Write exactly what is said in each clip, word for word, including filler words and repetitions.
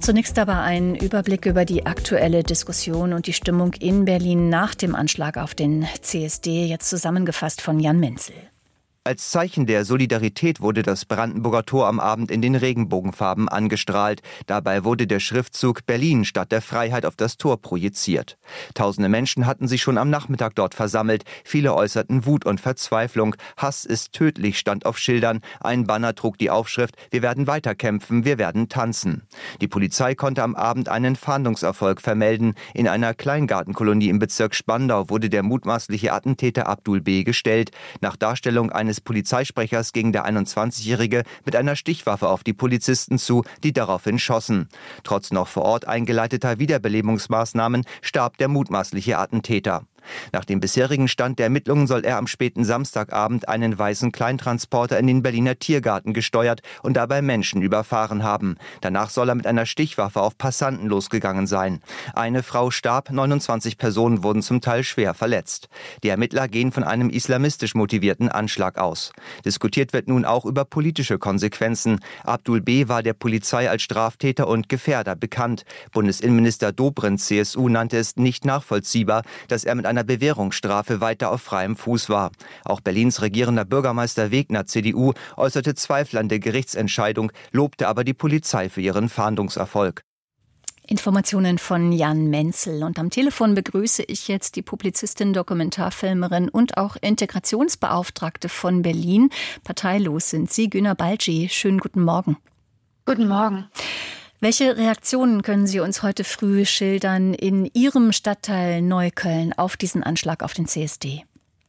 Zunächst aber ein Überblick über die aktuelle Diskussion und die Stimmung in Berlin nach dem Anschlag auf den C S D, jetzt zusammengefasst von Jan Menzel. Als Zeichen der Solidarität wurde das Brandenburger Tor am Abend in den Regenbogenfarben angestrahlt. Dabei wurde der Schriftzug Berlin statt der Freiheit auf das Tor projiziert. Tausende Menschen hatten sich schon am Nachmittag dort versammelt. Viele äußerten Wut und Verzweiflung. Hass ist tödlich, stand auf Schildern. Ein Banner trug die Aufschrift: Wir werden weiterkämpfen, wir werden tanzen. Die Polizei konnte am Abend einen Fahndungserfolg vermelden. In einer Kleingartenkolonie im Bezirk Spandau wurde der mutmaßliche Attentäter Abdul B. gestellt. Nach Darstellung eines Polizeisprechers ging der einundzwanzigjährige mit einer Stichwaffe auf die Polizisten zu, die daraufhin schossen. Trotz noch vor Ort eingeleiteter Wiederbelebungsmaßnahmen starb der mutmaßliche Attentäter. Nach dem bisherigen Stand der Ermittlungen soll er am späten Samstagabend einen weißen Kleintransporter in den Berliner Tiergarten gesteuert und dabei Menschen überfahren haben. Danach soll er mit einer Stichwaffe auf Passanten losgegangen sein. Eine Frau starb, neunundzwanzig Personen wurden zum Teil schwer verletzt. Die Ermittler gehen von einem islamistisch motivierten Anschlag aus. Diskutiert wird nun auch über politische Konsequenzen. Abdul B. war der Polizei als Straftäter und Gefährder bekannt. Bundesinnenminister Dobrindt, C S U, nannte es nicht nachvollziehbar, dass er mit einer Bewährungsstrafe weiter auf freiem Fuß war. Auch Berlins regierender Bürgermeister Wegner, C D U, äußerte Zweifel an der Gerichtsentscheidung, lobte aber die Polizei für ihren Fahndungserfolg. Informationen von Jan Menzel. Und am Telefon begrüße ich jetzt die Publizistin, Dokumentarfilmerin und auch Integrationsbeauftragte von Berlin. Parteilos sind Sie, Güner Balci. Schönen guten Morgen. Guten Morgen. Welche Reaktionen können Sie uns heute früh schildern in Ihrem Stadtteil Neukölln auf diesen Anschlag auf den C S D?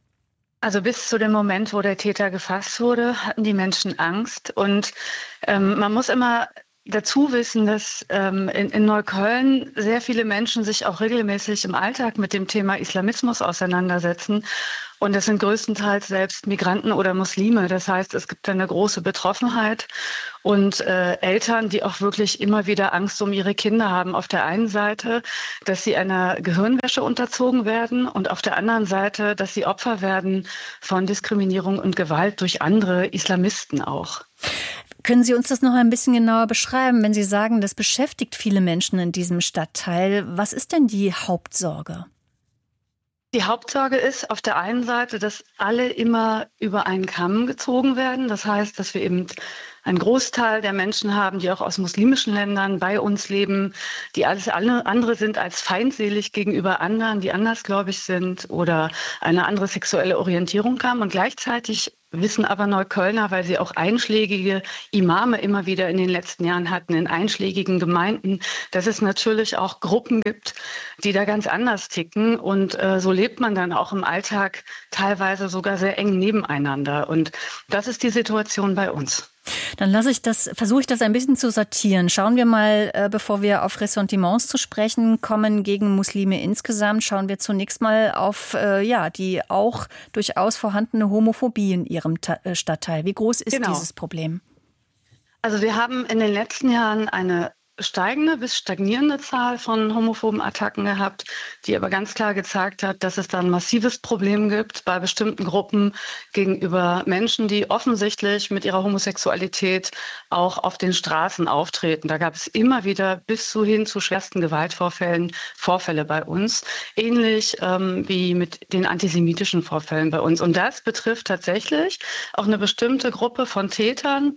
Also bis zu dem Moment, wo der Täter gefasst wurde, hatten die Menschen Angst. Und ähm, man muss immer dazu wissen, dass ähm, in, in Neukölln sehr viele Menschen sich auch regelmäßig im Alltag mit dem Thema Islamismus auseinandersetzen. Und das sind größtenteils selbst Migranten oder Muslime. Das heißt, es gibt eine große Betroffenheit und äh, Eltern, die auch wirklich immer wieder Angst um ihre Kinder haben. Auf der einen Seite, dass sie einer Gehirnwäsche unterzogen werden und auf der anderen Seite, dass sie Opfer werden von Diskriminierung und Gewalt durch andere Islamisten auch. Können Sie uns das noch ein bisschen genauer beschreiben, wenn Sie sagen, das beschäftigt viele Menschen in diesem Stadtteil? Was ist denn die Hauptsorge? Die Hauptsorge ist auf der einen Seite, dass alle immer über einen Kamm gezogen werden. Das heißt, dass wir eben einen Großteil der Menschen haben, die auch aus muslimischen Ländern bei uns leben, die alles andere sind als feindselig gegenüber anderen, die andersgläubig sind oder eine andere sexuelle Orientierung haben. Und gleichzeitig wissen aber Neuköllner, weil sie auch einschlägige Imame immer wieder in den letzten Jahren hatten, in einschlägigen Gemeinden, dass es natürlich auch Gruppen gibt, die da ganz anders ticken. Und äh, so lebt man dann auch im Alltag teilweise sogar sehr eng nebeneinander. Und das ist die Situation bei uns. Dann lasse ich das, versuche ich das ein bisschen zu sortieren. Schauen wir mal, äh, bevor wir auf Ressentiments zu sprechen kommen gegen Muslime insgesamt, schauen wir zunächst mal auf äh, ja, die auch durchaus vorhandene Homophobie in Ihrem Ta- äh, Stadtteil. Wie groß ist genau. dieses Problem? Also wir haben in den letzten Jahren eine steigende bis stagnierende Zahl von homophoben Attacken gehabt, die aber ganz klar gezeigt hat, dass es da ein massives Problem gibt bei bestimmten Gruppen gegenüber Menschen, die offensichtlich mit ihrer Homosexualität auch auf den Straßen auftreten. Da gab es immer wieder bis zu hin zu schwersten Gewaltvorfällen Vorfälle bei uns, ähnlich ähm, wie mit den antisemitischen Vorfällen bei uns. Und das betrifft tatsächlich auch eine bestimmte Gruppe von Tätern,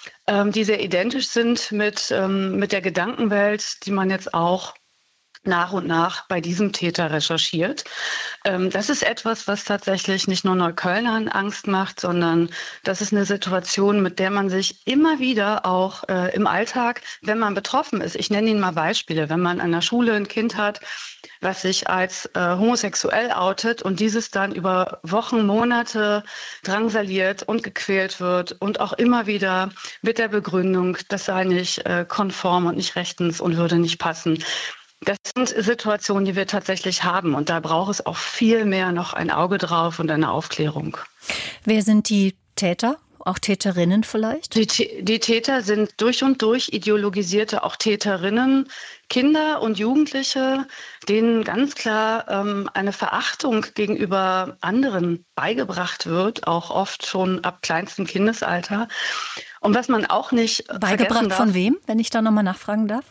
die sehr identisch sind mit, ähm, mit der Gedankenwelt, die man jetzt auch nach und nach bei diesem Täter recherchiert. Ähm, das ist etwas, was tatsächlich nicht nur Neuköllnern Angst macht, sondern das ist eine Situation, mit der man sich immer wieder auch äh, im Alltag, wenn man betroffen ist, ich nenne Ihnen mal Beispiele, wenn man an der Schule ein Kind hat, was sich als äh, homosexuell outet und dieses dann über Wochen, Monate drangsaliert und gequält wird und auch immer wieder mit der Begründung, das sei nicht äh, konform und nicht rechtens und würde nicht passen. Das sind Situationen, die wir tatsächlich haben und da braucht es auch viel mehr noch ein Auge drauf und eine Aufklärung. Wer sind die Täter? Auch Täterinnen vielleicht? Die, die Täter sind durch und durch ideologisierte, auch Täterinnen, Kinder und Jugendliche, denen ganz klar ähm, eine Verachtung gegenüber anderen beigebracht wird, auch oft schon ab kleinstem Kindesalter. Und was man auch nicht beigebracht vergessen darf, von wem, wenn ich da nochmal nachfragen darf?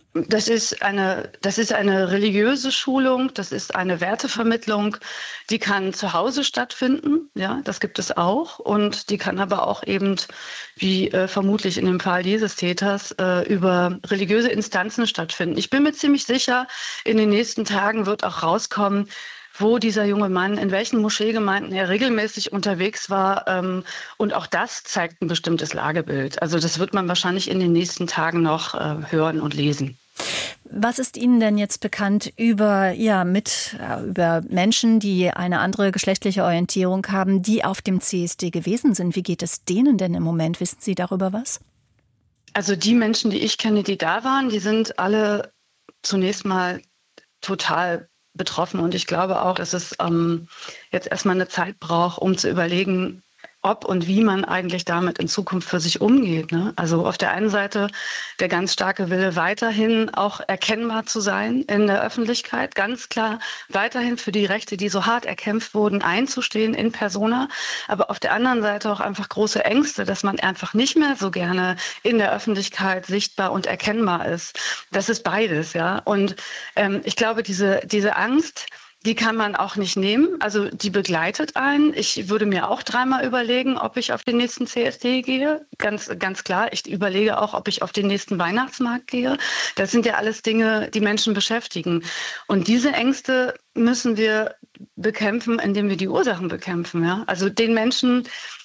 Das ist eine, das ist eine religiöse Schulung, das ist eine Wertevermittlung, die kann zu Hause stattfinden, ja, das gibt es auch, und die kann aber auch eben, wie äh, vermutlich in dem Fall dieses Täters, äh, über religiöse Instanzen stattfinden. Ich bin mir ziemlich sicher, in den nächsten Tagen wird auch rauskommen, wo dieser junge Mann, in welchen Moscheegemeinden er regelmäßig unterwegs war. Ähm, und auch das zeigt ein bestimmtes Lagebild. Also das wird man wahrscheinlich in den nächsten Tagen noch äh, hören und lesen. Was ist Ihnen denn jetzt bekannt über, ja, mit, äh, über Menschen, die eine andere geschlechtliche Orientierung haben, die auf dem C S D gewesen sind? Wie geht es denen denn im Moment? Wissen Sie darüber was? Also die Menschen, die ich kenne, die da waren, die sind alle zunächst mal total betroffen. Und ich glaube auch, dass es ähm, jetzt erstmal eine Zeit braucht, um zu überlegen, ob und wie man eigentlich damit in Zukunft für sich umgeht. Ne? Also auf der einen Seite der ganz starke Wille, weiterhin auch erkennbar zu sein in der Öffentlichkeit, ganz klar weiterhin für die Rechte, die so hart erkämpft wurden, einzustehen in persona. Aber auf der anderen Seite auch einfach große Ängste, dass man einfach nicht mehr so gerne in der Öffentlichkeit sichtbar und erkennbar ist. Das ist beides, ja. Und ähm, ich glaube, diese, diese Angst, die kann man auch nicht nehmen. Also die begleitet einen. Ich würde mir auch dreimal überlegen, ob ich auf den nächsten C S D gehe. Ganz, ganz klar. Ich überlege auch, ob ich auf den nächsten Weihnachtsmarkt gehe. Das sind ja alles Dinge, die Menschen beschäftigen. Und diese Ängste müssen wir bekämpfen, indem wir die Ursachen bekämpfen. Ja? Also den Menschen,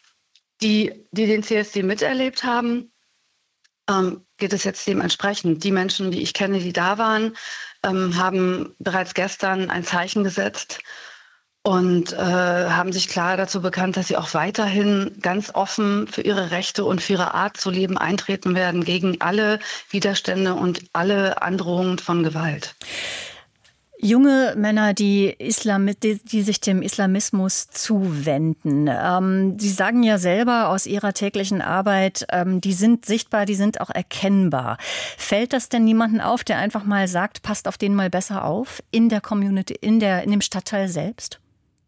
die, die den C S D miterlebt haben, ähm, geht es jetzt dementsprechend. Die Menschen, die ich kenne, die da waren, ähm, haben bereits gestern ein Zeichen gesetzt und äh, haben sich klar dazu bekannt, dass sie auch weiterhin ganz offen für ihre Rechte und für ihre Art zu leben eintreten werden gegen alle Widerstände und alle Androhungen von Gewalt. Junge Männer, die, Islam, die, die sich dem Islamismus zuwenden. Ähm, Sie sagen ja selber aus Ihrer täglichen Arbeit, ähm, die sind sichtbar, die sind auch erkennbar. Fällt das denn niemanden auf, der einfach mal sagt, passt auf den mal besser auf in der Community, in der, in dem Stadtteil selbst?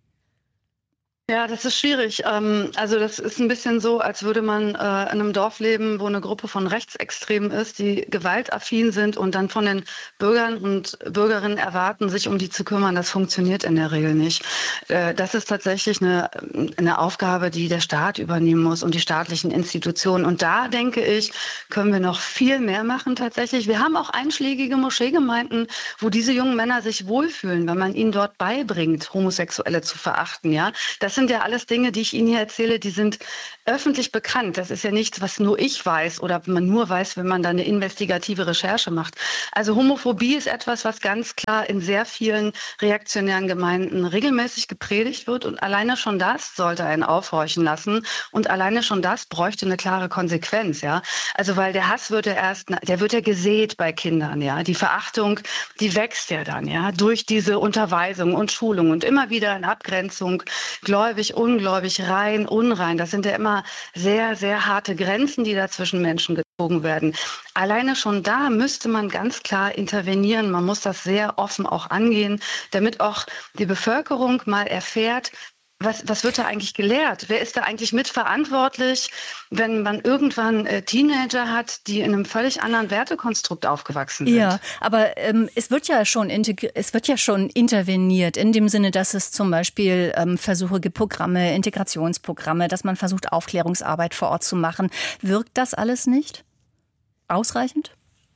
Ja, das ist schwierig. Also das ist ein bisschen so, als würde man in einem Dorf leben, wo eine Gruppe von Rechtsextremen ist, die gewaltaffin sind und dann von den Bürgern und Bürgerinnen erwarten, sich um die zu kümmern. Das funktioniert in der Regel nicht. Das ist tatsächlich eine, eine Aufgabe, die der Staat übernehmen muss und die staatlichen Institutionen. Und da, denke ich, können wir noch viel mehr machen tatsächlich. Wir haben auch einschlägige Moscheegemeinden, wo diese jungen Männer sich wohlfühlen, wenn man ihnen dort beibringt, Homosexuelle zu verachten. Ja, das sind ja alles Dinge, die ich Ihnen hier erzähle, die sind öffentlich bekannt. Das ist ja nichts, was nur ich weiß oder man nur weiß, wenn man da eine investigative Recherche macht. Also Homophobie ist etwas, was ganz klar in sehr vielen reaktionären Gemeinden regelmäßig gepredigt wird und alleine schon das sollte einen aufhorchen lassen und alleine schon das bräuchte eine klare Konsequenz, ja. Also weil der Hass wird ja erst, der wird ja gesät bei Kindern, ja. Die Verachtung, die wächst ja dann, ja, durch diese Unterweisung und Schulung und immer wieder in Abgrenzung, gläubig, ungläubig, rein, unrein. Das sind ja immer sehr, sehr harte Grenzen, die da zwischen Menschen gezogen werden. Alleine schon da müsste man ganz klar intervenieren. Man muss das sehr offen auch angehen, damit auch die Bevölkerung mal erfährt, Was, was wird da eigentlich gelehrt? Wer ist da eigentlich mitverantwortlich, wenn man irgendwann äh, Teenager hat, die in einem völlig anderen Wertekonstrukt aufgewachsen sind? Ja, aber ähm, es wird ja schon integri- es wird ja schon interveniert in dem Sinne, dass es zum Beispiel ähm, Versuche gibt, Programme, Integrationsprogramme, dass man versucht, Aufklärungsarbeit vor Ort zu machen. Wirkt das alles nicht ausreichend?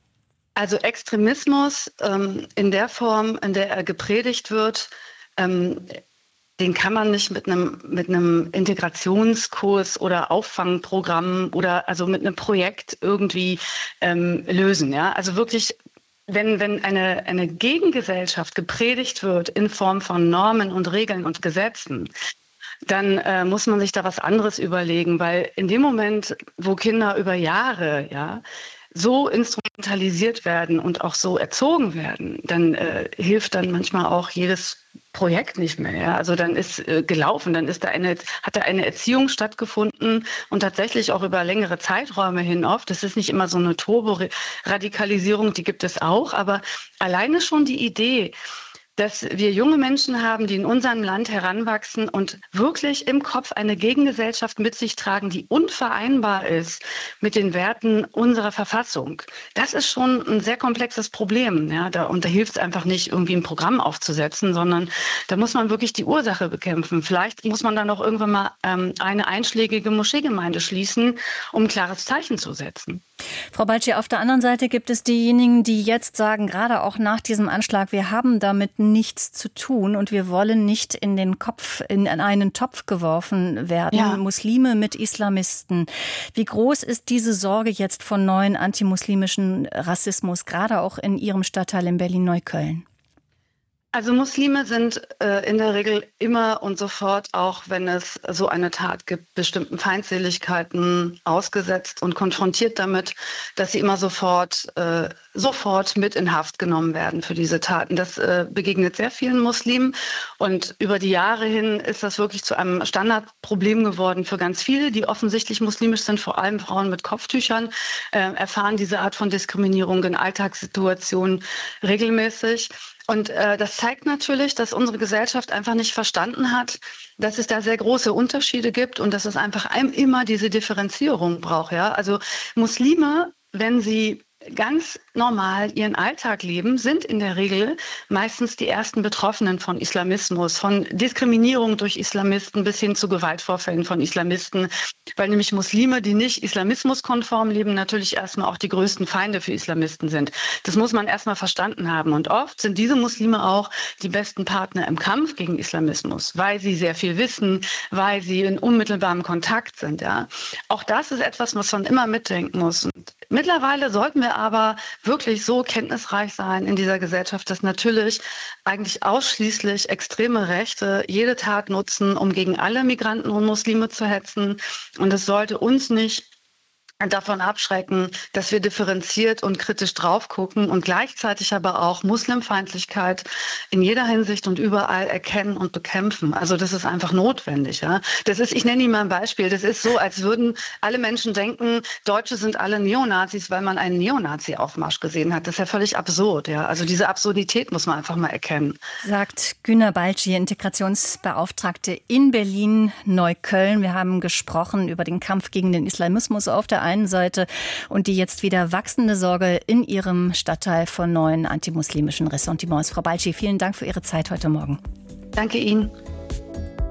Also Extremismus ähm, in der Form, in der er gepredigt wird, ähm, den kann man nicht mit einem, mit einem Integrationskurs oder Auffangprogramm oder also mit einem Projekt irgendwie ähm, lösen. Ja? Also wirklich, wenn, wenn eine, eine Gegengesellschaft gepredigt wird in Form von Normen und Regeln und Gesetzen, dann äh, muss man sich da was anderes überlegen, weil in dem Moment, wo Kinder über Jahre, ja, so instrumentalisiert werden und auch so erzogen werden, dann äh, hilft dann manchmal auch jedes Projekt nicht mehr. Ja? Also dann ist äh, gelaufen, dann ist da eine, hat da eine Erziehung stattgefunden und tatsächlich auch über längere Zeiträume hin oft. Das ist nicht immer so eine Turbo-Radikalisierung, die gibt es auch, aber alleine schon die Idee, dass wir junge Menschen haben, die in unserem Land heranwachsen und wirklich im Kopf eine Gegengesellschaft mit sich tragen, die unvereinbar ist mit den Werten unserer Verfassung. Das ist schon ein sehr komplexes Problem. Ja, da, und da hilft es einfach nicht, irgendwie ein Programm aufzusetzen, sondern da muss man wirklich die Ursache bekämpfen. Vielleicht muss man dann auch irgendwann mal ähm, eine einschlägige Moscheegemeinde schließen, um ein klares Zeichen zu setzen. Frau Balci, auf der anderen Seite gibt es diejenigen, die jetzt sagen, gerade auch nach diesem Anschlag, wir haben damit nichts zu tun und wir wollen nicht in den Kopf, in einen Topf geworfen werden. Ja. Muslime mit Islamisten. Wie groß ist diese Sorge jetzt von neuen antimuslimischen Rassismus, gerade auch in Ihrem Stadtteil in Berlin-Neukölln? Also Muslime sind äh, in der Regel immer und sofort, auch wenn es so eine Tat gibt, bestimmten Feindseligkeiten ausgesetzt und konfrontiert damit, dass sie immer sofort, äh, sofort mit in Haft genommen werden für diese Taten. Das äh, begegnet sehr vielen Muslimen und über die Jahre hin ist das wirklich zu einem Standardproblem geworden für ganz viele, die offensichtlich muslimisch sind, vor allem Frauen mit Kopftüchern, äh, erfahren diese Art von Diskriminierung in Alltagssituationen regelmäßig. Und äh, das zeigt natürlich, dass unsere Gesellschaft einfach nicht verstanden hat, dass es da sehr große Unterschiede gibt und dass es einfach einem immer diese Differenzierung braucht. Ja? Also Muslime, wenn sie ganz normal ihren Alltag leben, sind in der Regel meistens die ersten Betroffenen von Islamismus, von Diskriminierung durch Islamisten bis hin zu Gewaltvorfällen von Islamisten, weil nämlich Muslime, die nicht islamismuskonform leben, natürlich erstmal auch die größten Feinde für Islamisten sind. Das muss man erstmal verstanden haben. Und oft sind diese Muslime auch die besten Partner im Kampf gegen Islamismus, weil sie sehr viel wissen, weil sie in unmittelbarem Kontakt sind. Ja. Auch das ist etwas, was man immer mitdenken muss. Und mittlerweile sollten wir aber wirklich so kenntnisreich sein in dieser Gesellschaft, dass natürlich eigentlich ausschließlich extreme Rechte jede Tat nutzen, um gegen alle Migranten und Muslime zu hetzen. Und es sollte uns nicht davon abschrecken, dass wir differenziert und kritisch drauf gucken und gleichzeitig aber auch Muslimfeindlichkeit in jeder Hinsicht und überall erkennen und bekämpfen. Also das ist einfach notwendig. Ja? Das ist, ich nenne Ihnen mal ein Beispiel, das ist so, als würden alle Menschen denken, Deutsche sind alle Neonazis, weil man einen Neonazi-Aufmarsch gesehen hat. Das ist ja völlig absurd. Ja? Also diese Absurdität muss man einfach mal erkennen. Sagt Güner Balci, Integrationsbeauftragte in Berlin-Neukölln. Wir haben gesprochen über den Kampf gegen den Islamismus auf der einen Seite und die jetzt wieder wachsende Sorge in Ihrem Stadtteil von neuen antimuslimischen Ressentiments. Frau Balci, vielen Dank für Ihre Zeit heute Morgen. Danke Ihnen.